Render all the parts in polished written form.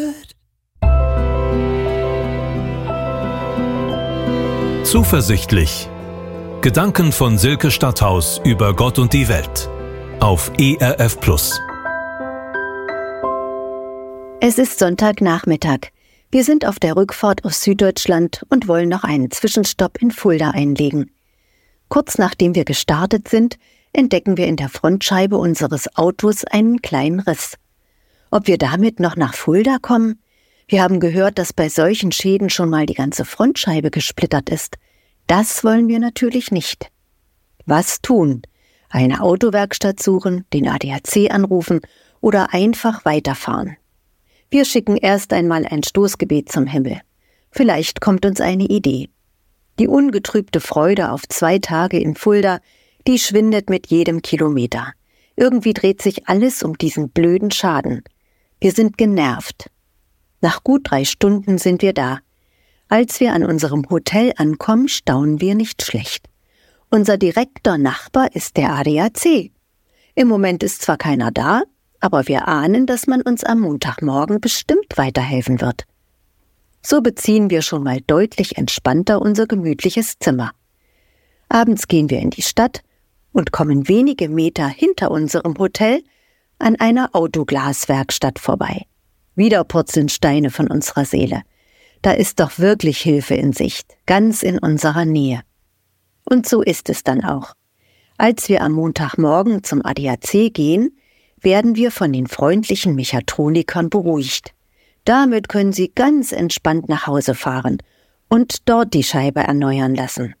Zuversichtlich. Gedanken von Silke Stadthaus über Gott und die Welt. Auf ERF+. Es ist Sonntagnachmittag. Wir sind auf der Rückfahrt aus Süddeutschland und wollen noch einen Zwischenstopp in Fulda einlegen. Kurz nachdem wir gestartet sind, entdecken wir in der Frontscheibe unseres Autos einen kleinen Riss. Ob wir damit noch nach Fulda kommen? Wir haben gehört, dass bei solchen Schäden schon mal die ganze Frontscheibe gesplittert ist. Das wollen wir natürlich nicht. Was tun? Eine Autowerkstatt suchen, den ADAC anrufen oder einfach weiterfahren? Wir schicken erst einmal ein Stoßgebet zum Himmel. Vielleicht kommt uns eine Idee. Die ungetrübte Freude auf 2 Tage in Fulda, die schwindet mit jedem Kilometer. Irgendwie dreht sich alles um diesen blöden Schaden. Wir sind genervt. Nach gut 3 Stunden sind wir da. Als wir an unserem Hotel ankommen, staunen wir nicht schlecht. Unser direkter Nachbar ist der ADAC. Im Moment ist zwar keiner da, aber wir ahnen, dass man uns am Montagmorgen bestimmt weiterhelfen wird. So beziehen wir schon mal deutlich entspannter unser gemütliches Zimmer. Abends gehen wir in die Stadt und kommen wenige Meter hinter unserem Hotel an einer Autoglaswerkstatt vorbei. Wieder purzeln Steine von unserer Seele. Da ist doch wirklich Hilfe in Sicht, ganz in unserer Nähe. Und so ist es dann auch. Als wir am Montagmorgen zum ADAC gehen, werden wir von den freundlichen Mechatronikern beruhigt. Damit können sie ganz entspannt nach Hause fahren und dort die Scheibe erneuern lassen.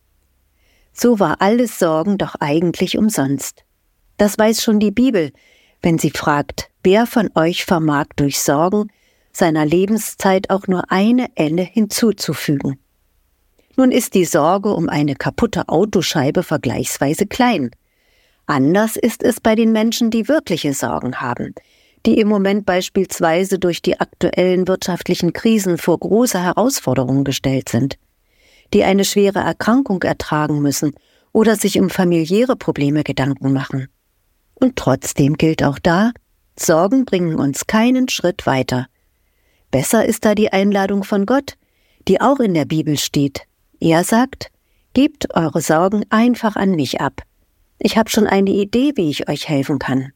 So war alles Sorgen doch eigentlich umsonst. Das weiß schon die Bibel, wenn sie fragt, wer von euch vermag durch Sorgen seiner Lebenszeit auch nur eine Elle hinzuzufügen. Nun ist die Sorge um eine kaputte Autoscheibe vergleichsweise klein. Anders ist es bei den Menschen, die wirkliche Sorgen haben, die im Moment beispielsweise durch die aktuellen wirtschaftlichen Krisen vor große Herausforderungen gestellt sind, die eine schwere Erkrankung ertragen müssen oder sich um familiäre Probleme Gedanken machen. Und trotzdem gilt auch da, Sorgen bringen uns keinen Schritt weiter. Besser ist da die Einladung von Gott, die auch in der Bibel steht. Er sagt, gebt eure Sorgen einfach an mich ab. Ich habe schon eine Idee, wie ich euch helfen kann.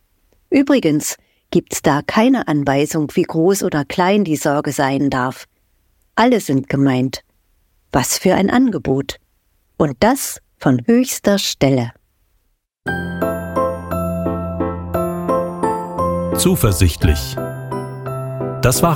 Übrigens gibt's da keine Anweisung, wie groß oder klein die Sorge sein darf. Alle sind gemeint. Was für ein Angebot. Und das von höchster Stelle. Zuversichtlich. Das war